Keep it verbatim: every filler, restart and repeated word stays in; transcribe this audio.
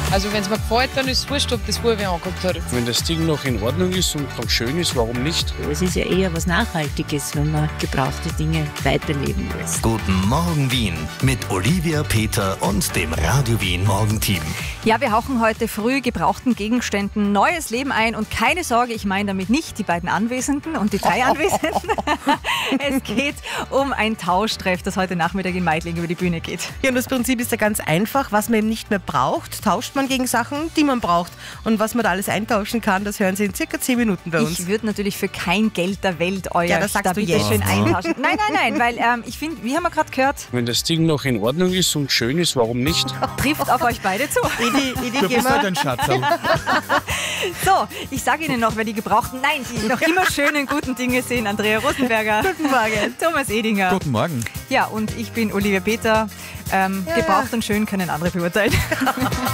Also wenn es mir gefällt, dann ist es wurscht, ob das vorher wer angeguckt hat. Wenn das Ding noch in Ordnung ist und noch schön ist, warum nicht? Es ist ja eher was Nachhaltiges, wenn man gebrauchte Dinge weiterleben lässt. Guten Morgen Wien mit Olivia, Peter und dem Radio Wien Morgenteam. Ja, wir hauchen heute früh gebrauchten Gegenständen neues Leben ein und keine Sorge, ich meine damit nicht die beiden Anwesenden und die drei Anwesenden. Es geht um ein Tauschtreff, das heute Nachmittag in Meidling über die Bühne geht. Ja, und das Prinzip ist ja ganz einfach. Was man eben nicht mehr braucht, tauscht man gegen Sachen, die man braucht. Und was man da alles eintauschen kann, das hören Sie in circa zehn Minuten bei uns. Ich würde natürlich für kein Geld der Welt euer Ja, das sagst da du bitte jetzt. schön eintauschen. Nein, nein, nein, weil ähm, ich finde, wie haben wir gerade gehört, Wenn das Ding noch in Ordnung ist und schön ist, warum nicht? trifft auf euch beide zu. Edi, Edi, Du geh bist mal. halt ein Schatzerl. So, ich sage Ihnen noch, wer die gebrauchten, nein, die noch immer schönen, guten Dinge sehen. Andrea Rosenberger. Guten Morgen. Thomas Edinger. Guten Morgen. Ja, und ich bin Olivia Peter. Ähm, Ja, gebraucht ja. und schön können andere beurteilen.